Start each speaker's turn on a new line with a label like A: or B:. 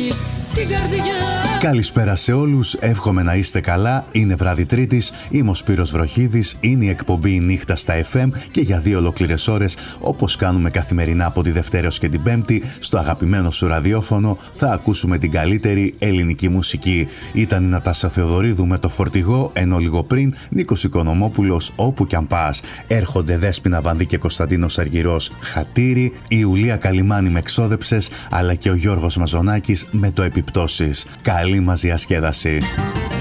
A: έχεις την καρδιά.
B: Καλησπέρα σε όλους, εύχομαι να είστε καλά. Είναι βράδυ Τρίτης, είμαι ο Σπύρος Βροχίδης, είναι η εκπομπή «Η νύχτα» στα FM και για 2 ολόκληρες ώρες, όπως κάνουμε καθημερινά από τη Δευτέρα ως και την Πέμπτη, στο αγαπημένο σου ραδιόφωνο θα ακούσουμε την καλύτερη ελληνική μουσική. Ήταν η Νατάσα Θεοδωρίδου με το φορτηγό, ενώ λίγο πριν Νίκος Οικονομόπουλος, όπου κι αν πας. Έρχονται Δέσποινα Βανδύ και Κωνσταντίνος Αργυρός, Χατήρι, η Ιουλία Καλιμάνη με Ξόδεψες, αλλά και ο Γιώργος Μαζονάκης με το Επιπτώσεις. Καλή μας διασκέδαση.